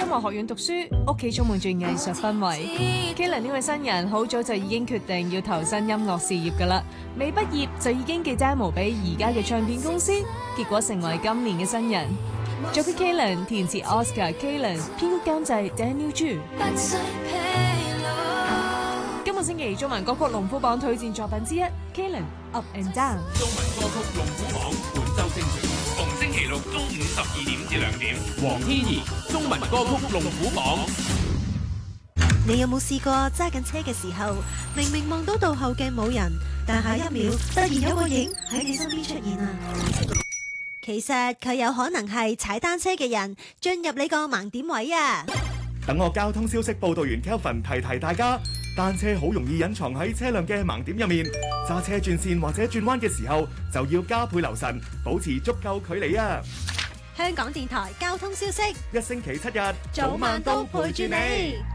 音樂學院讀書，屋企充滿住藝術氛圍。Kalen 呢位新人好早就已經決定要投身音樂事業㗎啦，未畢業就已經寄 demo 俾而家嘅唱片公司，結果成為今年嘅新人。作曲 Kalen， 填詞 Oscar Kalen， 編曲監製 Daniel Chu。今個星期中文歌曲龍虎榜推薦作品之一 Kalen Up and Down。 中文歌曲龍虎榜本周精選，逢星期六中午12點至2點。黃天怡中文歌曲龍虎榜。 你有冇試過揸緊車嘅時候，明明望到倒後鏡冇人，但下一秒突然有個影喺你身邊出現啊？其實佢有可能係踩單車嘅人進入你個盲點位啊！ 等我交通消息報導員 Kelvin 提大家，單車好容易隱藏喺車輛嘅盲點入面，揸車轉線或者轉彎嘅時候就要加倍留神，保持足夠距離啊！ 香港電台交通消息， 一星期7日， 早晚都陪住你。